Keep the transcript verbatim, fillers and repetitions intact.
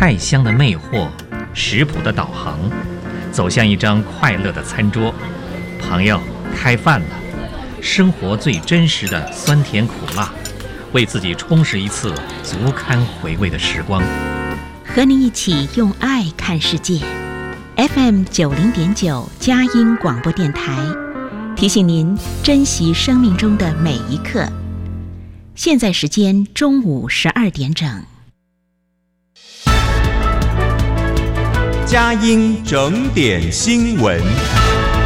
菜香的魅惑，食谱的导航，走向一张快乐的餐桌。朋友，开饭了！生活最真实的酸甜苦辣，为自己充实一次足堪回味的时光。 和你一起用爱看世界。F M 九零点九佳音广播电台，提醒您珍惜生命中的每一刻。现在时间中午十二点整。 佳音整点新闻。